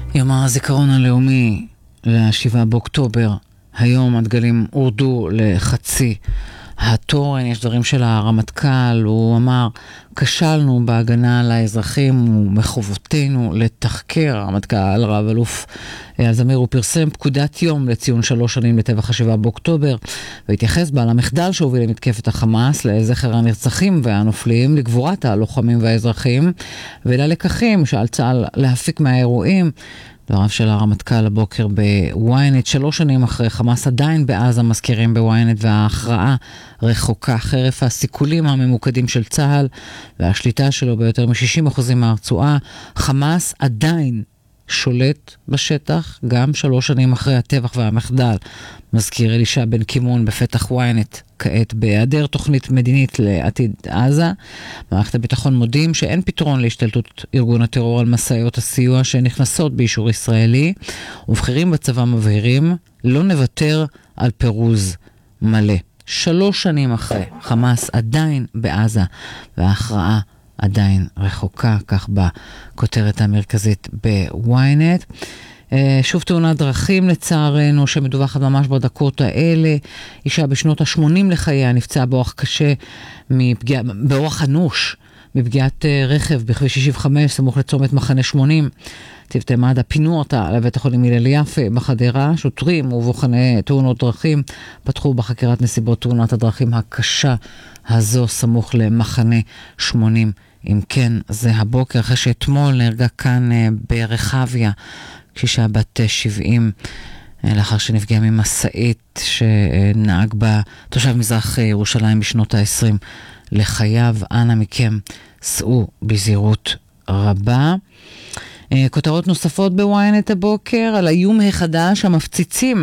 יום הזיכרון הלאומי ל-7 באוקטובר. היום הדגלים הורדו לחצי התורן. יש דברים של הרמטכ"ל, הוא אמר, כשלנו בהגנה על האזרחים ומחובתנו לתחקר. הרמטכ"ל רב אלוף זמיר, הוא פרסם פקודת יום לציון 3 שנים לטבח 7 באוקטובר, והתייחס בה למחדל שהוביל למתקפת החמאס, לזכר הנרצחים והנופלים, לגבורת הלוחמים והאזרחים וללקחים שעל צה"ל להפיק מהאירועים. דבריו של הרמטכ"ל הבוקר בוויינט, 3 שנים אחרי, חמאס עדיין בעזה, מזכירים בוויינט, וההכרעה רחוקה חרף הסיכולים הממוקדים של צה"ל והשליטה שלו ביותר מ-60% מהרצועה. חמאס עדיין שולט בשטח גם 3 שנים אחרי הטבח והמחדל, מזכיר אלישע בן קימון בפתח וויינט. כעת בהיעדר תוכנית מדינית לעתיד עזה, מערכת הביטחון מודים שאין פתרון להשתלטות ארגון הטרור על מסעיות הסיוע שנכנסות באישור ישראלי, ובכירים בצבא מבהירים לא נוותר על פירוז מלא. 3 שנים אחרי, חמאס עדיין בעזה וההכרעה עדיין רחוקה, כך בכותרת המרכזית בוויינט. שוב תאונת דרכים לצערנו שמדווחת ממש בדקות האלה. אישה בשנות ה-80 לחייה נפצעה באורח קשה, באורח אנוש, מפגיעת רכב בכביש 65 סמוך לצומת מחנה 80. צוותי מד"א פינו אותה לבית החולים הלל יפה בחדרה. שוטרים ובוחני תאונות דרכים פתחו בחקירת נסיבות תאונת הדרכים הקשה הזו סמוך למחנה 80. אם כן, זה הבוקר אחרי שאתמול נהרגה כאן ברחביה קשישה בת 70 לאחר שנפגעה ממסעית שנהג בה תושב מזרח ירושלים בשנות ה-20 לחייו. אנא מכם, סעו בזהירות רבה. כותרות נוספות בוויינט הבוקר על האיום החדש, המפציצים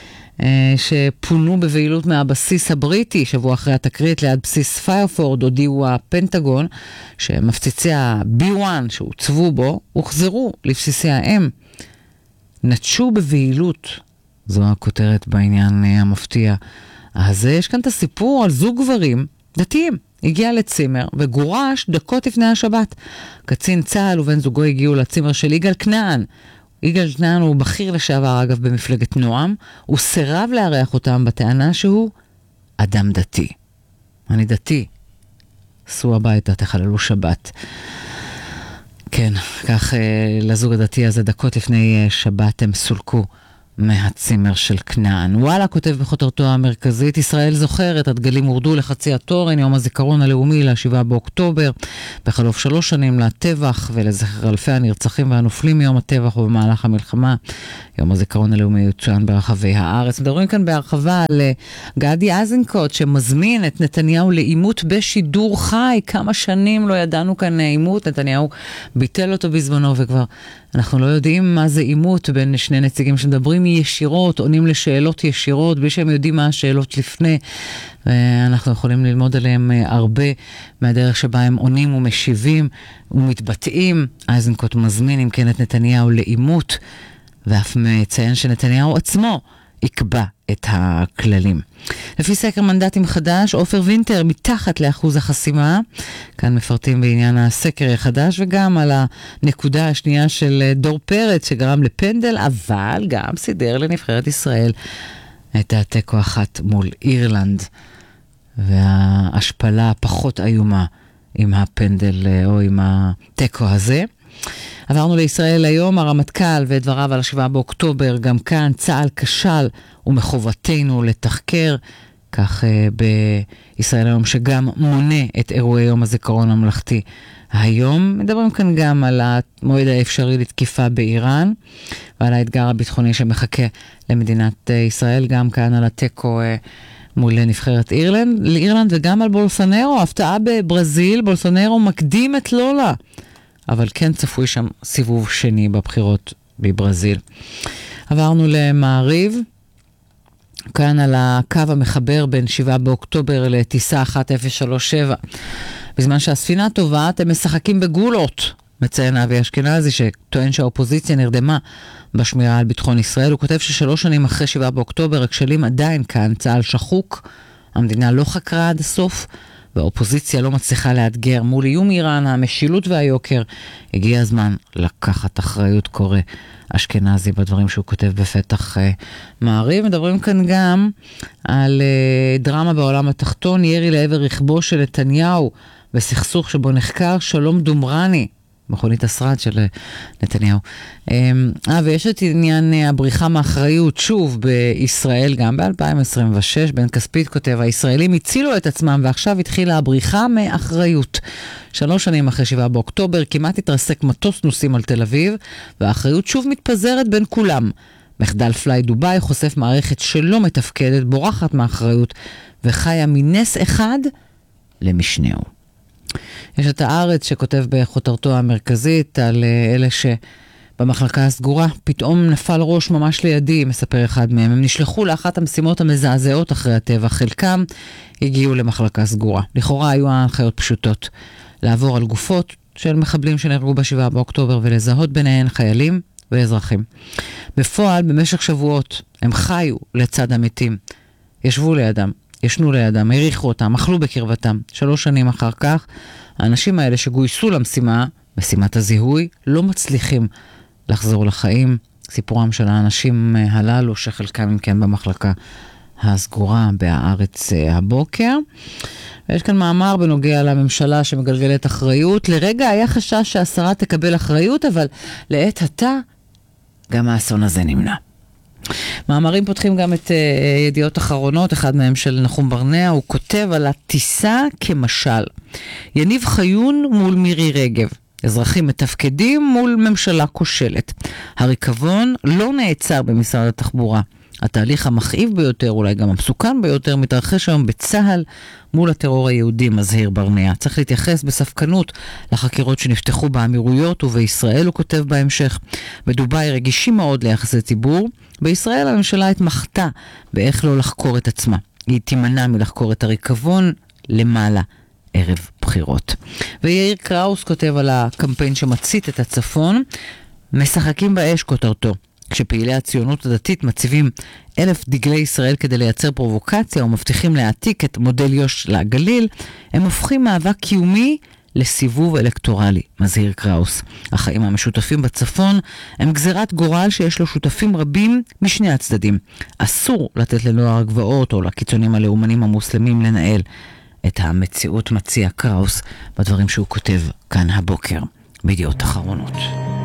שפונו בבהילות מהבסיס הבריטי. שבוע אחרי התקרית ליד בסיס פיירפורד הודיעו הפנטגון שמפציצי ה-B1 שהוצבו בו הוחזרו לבסיסי האם. נטשו בבהילות, זו הכותרת בעניין המפתיע הזה. יש כאן את הסיפור על זוג גברים דתיים, הגיע לצימר וגורש דקות לפני השבת. קצין צה"ל ובן זוגו הגיעו לצימר של יגאל כנען. יגאל כנען הוא בכיר לשעבר אגב במפלגת נועם. הוא סירב לארח אותם בטענה שהוא אדם דתי. אני דתי, סעו הביתה, תחללו שבת. כן, כך לזוג הדתי הזה דקות לפני שבת הם סולקו מהצימר של כנען. וואלה כותב בכותרתו המרכזית, ישראל זוכרת, הדגלים הורדו לחצי התורן, יום הזיכרון הלאומי ל-7 באוקטובר, בחלוף 3 שנים לטבח ולזכר אלפי הנרצחים והנופלים מיום הטבח ובמהלך המלחמה. יום הזיכרון הלאומי יצוין ברחבי הארץ. מדברים כאן בהרחבה על גדי איזנקוט שמזמין את נתניהו לאימות בשידור חי. כמה שנים לא ידענו כאן אימות, נתניהו ביטל אותו בזמנו וכבר אנחנו לא יודעים מה זה אימות בין שני נציגים שמדברים ישירות, עונים לשאלות ישירות בלי שהם יודעים מה השאלות לפני. אנחנו יכולים ללמוד עליהם הרבה מהדרך שבה הם עונים ומשיבים ומתבטאים. איזנקוט מזמין אם כן את נתניהו לאימות, ואף מציין שנתניהו עצמו יקבע את הכללים. לפי סקר מנדטים חדש, עופר וינטר מתחת לאחוז החסימה. כאן מפרטים בעניין הסקר החדש וגם על הנקודה השנייה של דור פרץ שגרם לפנדל, אבל גם סידר לנבחרת ישראל את התיקו 1 מול אירלנד, וההשפלה פחות איומה עם הפנדל או עם התיקו הזה. עברנו לישראל היום, הרמטכ"ל ודבריו על 7 באוקטובר, גם כאן צה"ל כשל ומחובתנו לתחקר, כך בישראל היום שגם מונה את אירועי יום הזיכרון הממלכתי היום. מדברים כאן גם על המועד האפשרי לתקיפה באיראן ועל האתגר הביטחוני שמחכה למדינת ישראל, גם כאן על הטקו מול נבחרת אירלנד וגם על בולסונרו, הפתעה בברזיל, בולסונרו מקדים את לולה, אבל כן צפוי שם סיבוב שני בבחירות בברזיל. עברנו למעריב, כאן על הקו המחבר בין 7 באוקטובר לטיסה 1037. בזמן שהספינה טובה, אתם משחקים בגולות, מציין אבי אשכנזי, שטוען שהאופוזיציה נרדמה בשמירה על ביטחון ישראל. הוא כותב ש3 שנים אחרי 7 באוקטובר, הכשלים עדיין כאן, צה"ל שחוק, המדינה לא חקרה עד הסוף, והאופוזיציה לא מצליחה לאתגר מול איום איראן, המשילות והיוקר. הגיע הזמן לקחת אחריות, קורא אשכנזי בדברים שהוא כותב בפתח מעריב. מדברים כאן גם על דרמה בעולם התחתון, ירי לעבר רכבו של נתניהו בסכסוך שבו נחקר שלום דומרני, מכונית השרד של נתניהו. ויש את עניין הבריחה מאחריות, שוב בישראל, גם ב-2026, בן כספית כותב, הישראלים הצילו את עצמם ועכשיו התחילה הבריחה מאחריות. 3 שנים אחרי 7 באוקטובר, כמעט התרסק מטוס נוסעים על תל אביב, והאחריות שוב מתפזרת בין כולם. מחדל פליי דוביי חושף מערכת שלא מתפקדת, בורחת מאחריות, וחיה מנס אחד למשנהו. יש את הארץ שכותב בכותרתו המרכזית על אלה שבמחלקה הסגורה פתאום נפל ראש ממש לידי, מספר אחד מהם. הם נשלחו לאחת המשימות המזעזעות אחרי הטבח, חלקם הגיעו למחלקה סגורה. לכאורה היו ההנחיות פשוטות, לעבור על גופות של מחבלים שנהרגו ב7 באוקטובר ולזהות ביניהן חיילים ואזרחים. בפועל במשך שבועות הם חיו לצד המתים, ישבו לידם, ישנו לידם, הריחו אותם, אכלו בקרבתם. 3 שנים אחר כך, האנשים האלה שגויסו למשימה, משימת הזיהוי, לא מצליחים לחזור לחיים. סיפורם של האנשים הללו, שחלקם אם כן במחלקה הסגורה בהארץ הבוקר. ויש כאן מאמר בנוגע לממשלה שמגלגלת אחריות. לרגע היה חשש שהשרה תקבל אחריות, אבל לעת עתה גם האסון הזה נמנע. מאמרים פותחים גם את ידיעות אחרונות, אחד מהם של נחום ברנע, הוא כותב על הטיסה כמשל. יניב חיון מול מירי רגב. אזרחים מתפקדים מול ממשלה כושלת. הריקבון לא נעצר במשרד התחבורה. התהליך המכאיב ביותר, אולי גם המסוכן ביותר, מתרחש היום בצהל מול הטרור היהודי, מזהיר ברנע. צריך להתייחס בספקנות לחקירות שנפתחו באמירויות ובישראל, הוא כותב בהמשך. בדובאי רגישים מאוד ליחסי ציבור. בישראל הממשלה התמחתה באיך לא לחקור את עצמה. היא תימנע מלחקור את הריקבון למעלה ערב בחירות. ויאיר קראוס כותב על הקמפיין שמצית את הצפון, משחקים באש כותרתו. כשפעילי הציונות הדתית מציבים 1,000 דגלי ישראל כדי לייצר פרובוקציה או מבטיחים להעתיק את מודל יו"ש לגליל, הם הופכים מאבק קיומי לסיבוב אלקטורלי, מזהיר קראוס. החיים המשותפים בצפון הם גזירת גורל שיש לו שותפים רבים משני הצדדים. אסור לתת לנוער הגבעות או לקיצונים הלאומנים המוסלמים לנהל את המציאות, מציע קראוס בדברים שהוא כותב כאן הבוקר בידיעות אחרונות.